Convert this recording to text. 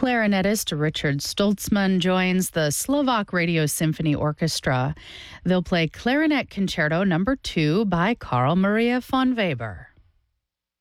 Clarinetist Richard Stoltzman joins the Slovak Radio Symphony Orchestra. They'll play Clarinet Concerto No. 2 by Carl Maria von Weber.